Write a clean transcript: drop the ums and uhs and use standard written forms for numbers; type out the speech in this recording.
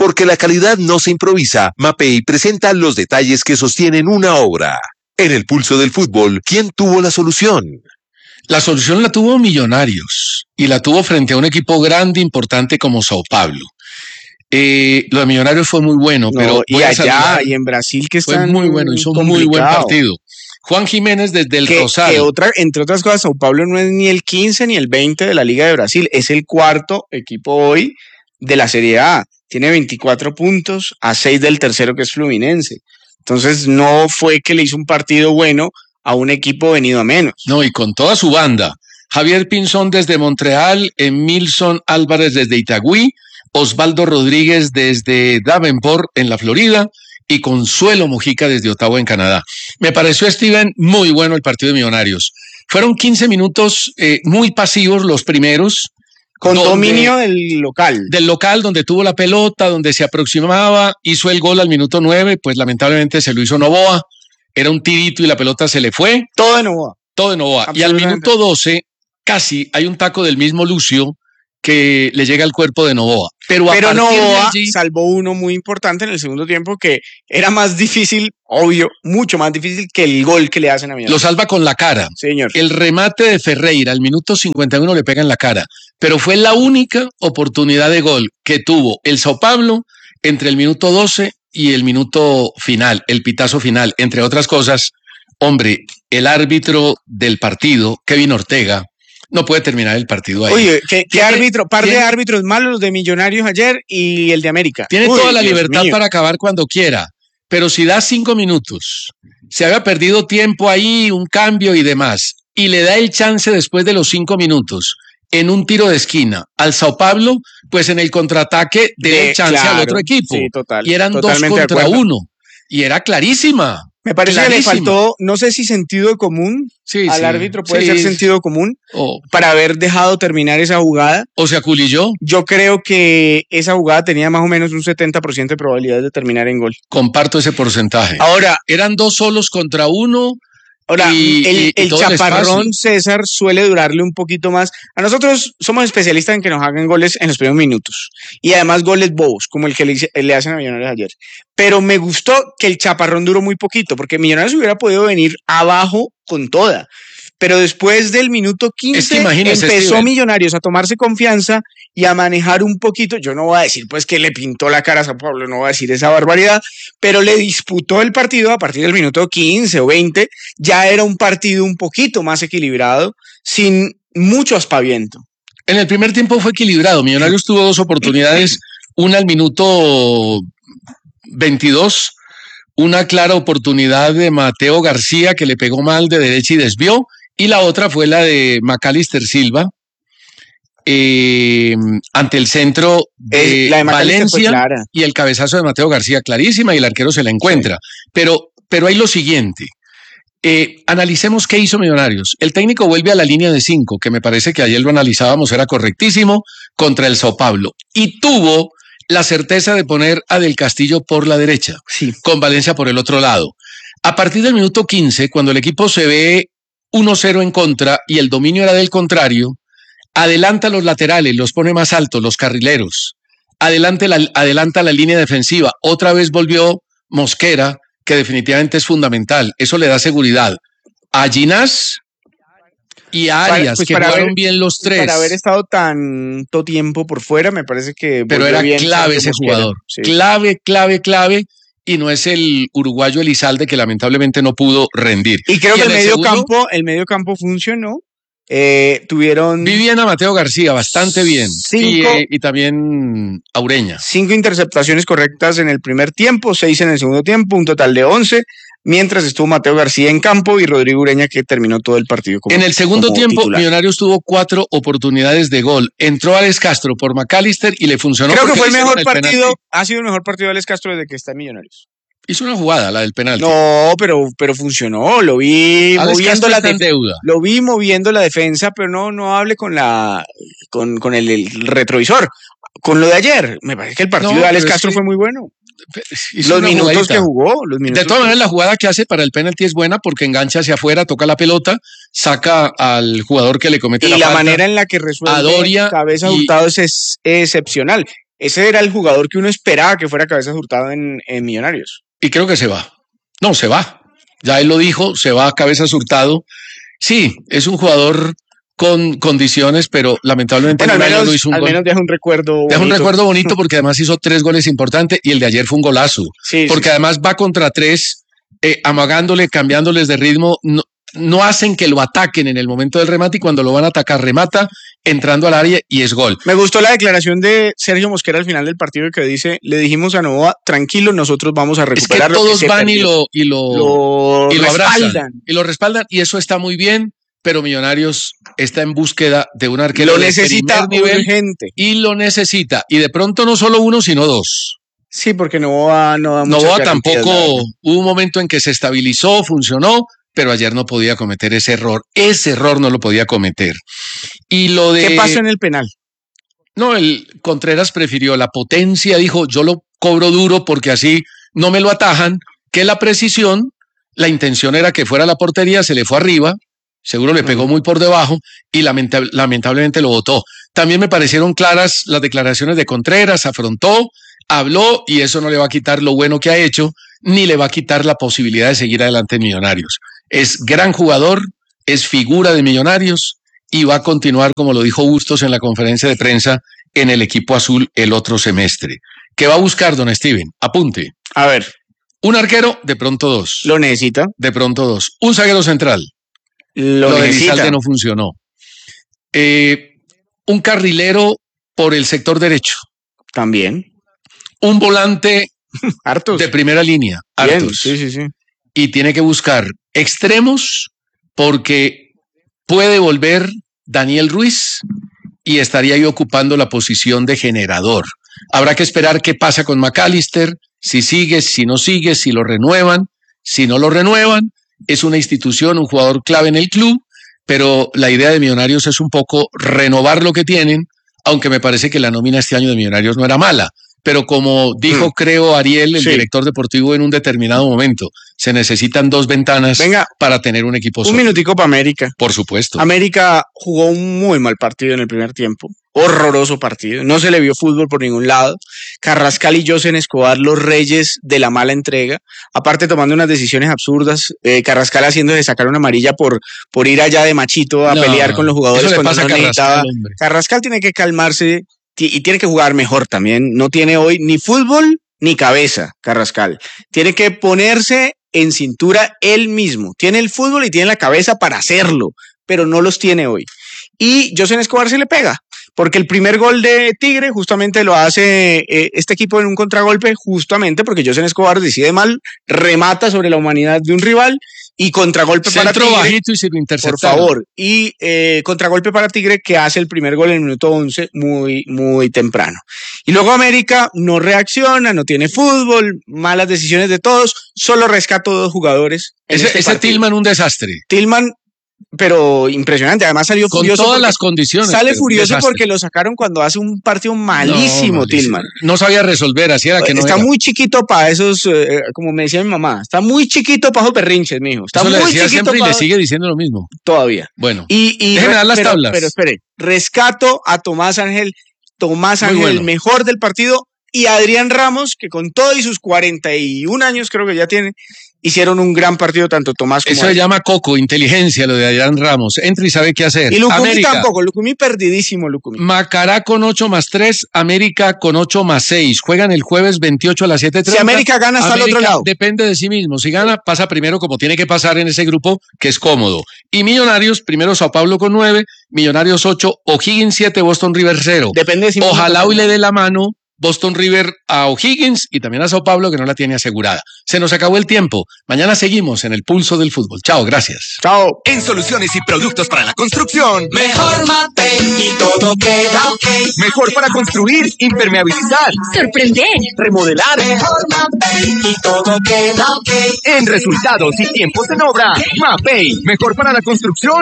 Porque la calidad no se improvisa, Mapei presenta los detalles que sostienen una obra. En el pulso del fútbol, ¿quién tuvo la solución? La solución la tuvo Millonarios y la tuvo frente a un equipo grande, importante como Sao Paulo. Lo de Millonarios fue muy bueno, pero y allá y en Brasil que fue están muy bueno, hizo un muy buen partido. Juan Jiménez desde el Rosario. Entre otras cosas, Sao Paulo no es ni el 15 ni el 20 de la Liga de Brasil, es el cuarto equipo hoy de la Serie A. Tiene 24 puntos a 6 del tercero, que es Fluminense. Entonces no fue que le hizo un partido bueno a un equipo venido a menos. No, y con toda su banda. Javier Pinzón desde Montreal, Emilson Álvarez desde Itagüí, Osvaldo Rodríguez desde Davenport en la Florida y Consuelo Mojica desde Ottawa en Canadá. Me pareció, Steven, muy bueno el partido de Millonarios. Fueron 15 minutos muy pasivos los primeros. Con dominio del local. Del local, donde tuvo la pelota, donde se aproximaba, hizo el gol al minuto 9, pues lamentablemente se lo hizo Novoa. Era un tirito y la pelota se le fue. Todo de Novoa. Todo de Novoa. Y al minuto 12, casi hay un taco del mismo Lucio que le llega al cuerpo de Novoa. Pero Novoa salvó uno muy importante en el segundo tiempo que era más difícil, obvio, mucho más difícil que el gol que le hacen a Millonarios. Lo salva con la cara. Señor. El remate de Ferreira al minuto 51 le pega en la cara. Pero fue la única oportunidad de gol que tuvo el Sao Paulo entre el minuto 12 y el minuto final, el pitazo final. Entre otras cosas, hombre, el árbitro del partido, Kevin Ortega, no puede terminar el partido ahí. Oye, ¿qué árbitro? Par de árbitros malos, los de Millonarios ayer y el de América. Tiene toda la libertad para acabar cuando quiera, pero si da 5 minutos, se había perdido tiempo ahí, un cambio y demás, y le da el chance después de los 5 minutos en un tiro de esquina al Sao Paulo, pues en el contraataque de chance al otro equipo. Sí, total, y eran 2 contra 1, y era clarísima. Me parece que le faltó, no sé si sentido común al árbitro, puede ser sentido común, para haber dejado terminar esa jugada. O se aculilló. Yo creo que esa jugada tenía más o menos un 70% de probabilidades de terminar en gol. Comparto ese porcentaje. Ahora, eran 2 solos contra 1. Ahora, el chaparrón César suele durarle un poquito más. A nosotros somos especialistas en que nos hagan goles en los primeros minutos. Y además goles bobos, como el que le hacen a Millonarios ayer. Pero me gustó que el chaparrón duró muy poquito, porque Millonarios hubiera podido venir abajo con toda. Pero después del minuto 15 empezó Millonarios a tomarse confianza y a manejar un poquito. Yo no voy a decir pues que le pintó la cara a Sao Paulo, no voy a decir esa barbaridad, pero le disputó el partido a partir del minuto 15 o 20. Ya era un partido un poquito más equilibrado, sin mucho aspaviento. En el primer tiempo fue equilibrado. Millonarios tuvo 2 oportunidades, una al minuto 22, una clara oportunidad de Mateo García que le pegó mal de derecha y desvió, y la otra fue la de Macalister Silva ante el centro de Valencia y el cabezazo de Mateo García, clarísima, y el arquero se la encuentra. Sí. Pero hay lo siguiente, analicemos qué hizo Millonarios. El técnico vuelve a la línea de 5, que me parece que ayer lo analizábamos, era correctísimo, contra el Sao Paulo, y tuvo la certeza de poner a Del Castillo por la derecha, con Valencia por el otro lado. A partir del minuto 15, cuando el equipo se ve 1-0 en contra y el dominio era del contrario, adelanta los laterales, los pone más altos, los carrileros, adelanta la línea defensiva. Otra vez volvió Mosquera, que definitivamente es fundamental, eso le da seguridad a Ginás y a Arias, que jugaron bien los 3. Para haber estado tanto tiempo por fuera, me parece que... Pero era clave ese jugador, clave, y no es el uruguayo Elizalde, que lamentablemente no pudo rendir. Y creo que el medio campo funcionó. Tuvieron... Vi bien a Mateo García, bastante bien. Y también a Ureña. 5 interceptaciones correctas en el primer tiempo, 6 en el segundo tiempo, un total de 11. Mientras estuvo Mateo García en campo y Rodrigo Ureña, que terminó todo el partido como en el segundo tiempo, titular. Millonarios tuvo 4 oportunidades de gol. Entró Alex Castro por Macalister y le funcionó. Creo que fue el mejor partido, ha sido el mejor partido de Alex Castro desde que está en Millonarios. Hizo una jugada, la del penalti. No, pero funcionó. Lo vi moviendo lo vi moviendo la defensa, pero no hable con el retrovisor. Con lo de ayer, me parece que el partido de Alex Castro fue muy bueno. Los minutos que jugó. De todas maneras, la jugada que hace para el penalti es buena porque engancha hacia afuera, toca la pelota, saca al jugador que le comete la falta. Y la manera en la que resuelve a Doria Cabeza Hurtado es excepcional. ese era el jugador que uno esperaba que fuera Cabezas Hurtado en Millonarios. Y creo que se va. No, se va. Ya él lo dijo, se va a Cabezas Hurtado. Sí, es un jugador con condiciones, pero lamentablemente al menos deja un recuerdo bonito. Deja un recuerdo bonito porque además hizo 3 goles importantes y el de ayer fue un golazo. Sí, porque además va contra 3, amagándole, cambiándoles de ritmo. No hacen que lo ataquen en el momento del remate y cuando lo van a atacar remata entrando al área y es gol. Me gustó la declaración de Sergio Mosquera al final del partido que dice, le dijimos a Novoa, tranquilo, nosotros vamos a recuperar. Es que todos van y lo abrazan y lo respaldan y eso está muy bien, pero Millonarios está en búsqueda de un arquero de primer nivel urgente. Y lo necesita, y de pronto no solo 1 sino 2. Sí, porque Novoa tampoco, hubo un momento en que se estabilizó, funcionó, pero ayer no podía cometer ese error. Ese error no lo podía cometer. Y lo de... ¿Qué pasó en el penal? No, el Contreras prefirió la potencia, dijo, yo lo cobro duro porque así no me lo atajan, que la precisión, la intención era que fuera a la portería, se le fue arriba, seguro le pegó muy por debajo y lamentablemente lo botó. También me parecieron claras las declaraciones de Contreras, afrontó, habló y eso no le va a quitar lo bueno que ha hecho, ni le va a quitar la posibilidad de seguir adelante en Millonarios. Es gran jugador, es figura de Millonarios y va a continuar, como lo dijo Bustos en la conferencia de prensa, en el equipo azul el otro semestre. ¿Qué va a buscar, don Steven? Apunte. A ver. Un arquero, de pronto 2. ¿Lo necesita? De pronto 2. Un zaguero central. Lo de Elizalde no funcionó. Un carrilero por el sector derecho. También. Un volante Hartos. De primera línea. Hartos. Sí. Y tiene que buscar extremos porque puede volver Daniel Ruiz y estaría ahí ocupando la posición de generador. Habrá que esperar qué pasa con McAllister, si sigue, si no sigue, si lo renuevan, si no lo renuevan. Es una institución, un jugador clave en el club, pero la idea de Millonarios es un poco renovar lo que tienen, aunque me parece que la nómina este año de Millonarios no era mala. Pero como dijo, creo, Ariel, el director deportivo en un determinado momento, se necesitan 2 ventanas para tener un equipo sólido. Un minutico para América. Por supuesto. América jugó un muy mal partido en el primer tiempo. Horroroso partido. No se le vio fútbol por ningún lado. Carrascal y Josen Escobar, los reyes de la mala entrega. Aparte tomando unas decisiones absurdas. Carrascal haciendo de sacar una amarilla por ir allá de machito a pelear con los jugadores cuando no necesitaba. Carrascal tiene que calmarse y tiene que jugar mejor también. No tiene hoy ni fútbol ni cabeza, Carrascal. Tiene que ponerse en cintura él mismo. Tiene el fútbol y tiene la cabeza para hacerlo, pero no los tiene hoy. Y Josen Escobar se le pega, porque el primer gol de Tigre justamente lo hace este equipo en un contragolpe, justamente porque Josen Escobar decide mal, remata sobre la humanidad de un rival y contragolpe para Tigre. Centro bajito y se lo interceptaron. Por favor. Y contragolpe para Tigre que hace el primer gol en el minuto 11 muy, muy temprano. Y luego América no reacciona, no tiene fútbol, malas decisiones de todos, solo rescató 2 jugadores. Ese Tillman un desastre. Tillman, pero impresionante, además salió furioso. Con todas las condiciones. Sale furioso porque lo sacaron cuando hace un partido malísimo, Tillman. No sabía resolver, así era que no está era. Muy chiquito para esos, como me decía mi mamá, está muy chiquito para esos berrinches, mijo. Está eso muy le decía chiquito siempre y le sigue diciendo lo mismo. Todavía. Bueno, déjeme dar las tablas. Pero espere, rescato a Tomás Ángel, el mejor del partido, y a Adrián Ramos, que con todo y sus 41 años creo que ya tiene, hicieron un gran partido tanto Tomás como Eso se llama coco, inteligencia, lo de Adrián Ramos. Entra y sabe qué hacer. Y Lucumí América, tampoco, Lucumí perdidísimo, Lucumí. Macará con 8+3, América con 8+6. Juegan el jueves 28 a las 7:30. Si América gana, está al otro lado. Depende de sí mismo. Si gana, pasa primero como tiene que pasar en ese grupo, que es cómodo. Y Millonarios, primero Sao Paulo con 9, Millonarios 8, O'Higgins 7, Boston River 0. Depende de sí mismo. Ojalá hoy le dé la mano Boston River a O'Higgins y también a Sao Paulo, que no la tiene asegurada. Se nos acabó el tiempo. Mañana seguimos en el Pulso del Fútbol. Chao, gracias. Chao. En soluciones y productos para la construcción, mejor Mapei y todo queda ok. Mejor para construir, impermeabilizar, sorprender, remodelar. Mejor Mapei y todo queda ok. En resultados y tiempos en obra, Mapei. Mejor para la construcción.